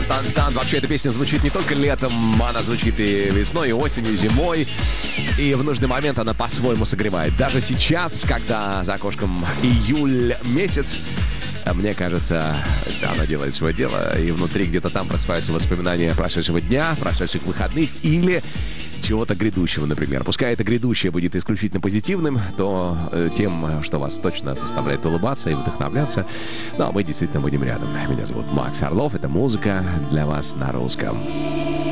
Тан-тан-тан. Вообще, эта песня звучит не только летом, она звучит и весной, и осенью, и зимой. И в нужный момент она по-своему согревает. Даже сейчас, когда за окошком июль месяц, мне кажется, она делает свое дело, и внутри где-то там просыпаются воспоминания прошедшего дня, прошедших выходных или чего-то грядущего, например. Пускай это грядущее будет исключительно позитивным, то тем, что вас точно заставляет улыбаться и вдохновляться. Ну, а мы действительно будем рядом. Меня зовут Макс Орлов. Это музыка для вас на русском.